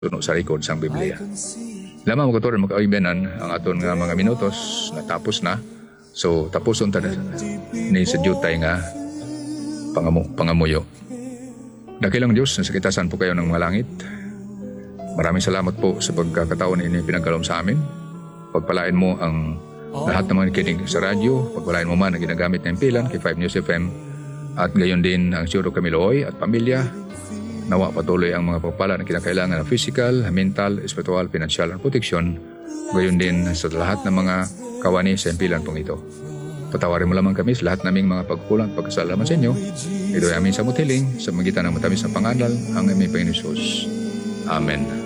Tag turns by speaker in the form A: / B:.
A: tuno sa likod sang Biblia. Lamang mga katuran, magkaibigan ang aton nga mga minutos natapos na. So tapuson ta ni sa jutay nga pangamuyo. Dakilang Diyos, nasa kitasan po kayo ng mga langit. Maraming salamat po sa pagkakataon na ini pinagkalom sa amin. Pagpalain mo ang lahat ng mga nakikinig sa radyo. Pagpalain mo man ang ginagamit ng impilan kay 5 News FM. At gayon din ang Siyuro Kamiloy at pamilya. Nawa patuloy ang mga pagpala na kinakailangan ng physical, mental, spiritual, financial, at protection. Gayon din sa lahat ng mga kawani sa impilan pong ito. Patawarin mo lamang kami sa lahat naming mga pagkukulang at pagkasalaman sa inyo. Ito ay amin sa mutiling, sa magitan ng matamis na pangalan, ang aming Panginoon Jesus. Amen.